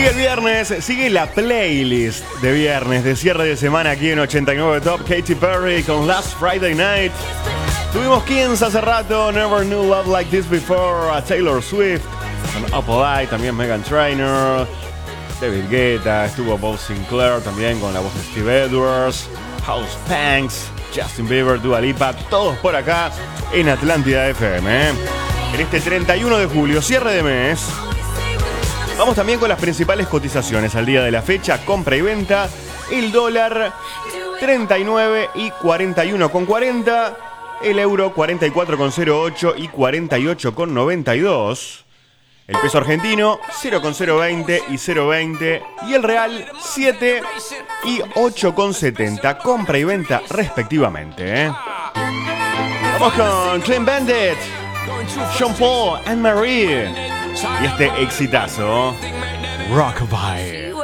Sigue el viernes, sigue la playlist de viernes, de cierre de semana aquí en 89 Top. Katy Perry con Last Friday Night. Tuvimos Kings hace rato, Never Knew Love Like This Before, a Taylor Swift, con Apple Eye, también Meghan Trainor, David Guetta, estuvo Paul Sinclair también con la voz de Steve Edwards, House Punks, Justin Bieber, Dua Lipa, todos por acá en Atlántida FM. En este 31 de julio, cierre de mes. Vamos también con las principales cotizaciones al día de la fecha, compra y venta. El dólar 39 y 41,40. El euro 44,08 y 48,92. El peso argentino 0,020 y 0,20. Y el real 7 y 8,70. Compra y venta respectivamente. Vamos con Clean Bandit, Sean Paul and Marie. Y este exitazo, Rockabye.